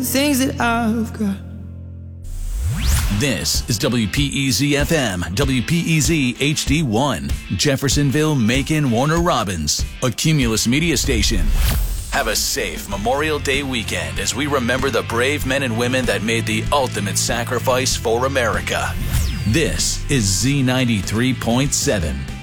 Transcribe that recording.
things that I've got. This is WPEZ FM, WPEZ HD1, Jeffersonville, Macon, Warner Robins, a Cumulus media station. Have a safe Memorial Day weekend as we remember the brave men and women that made the ultimate sacrifice for America. This is Z93.7.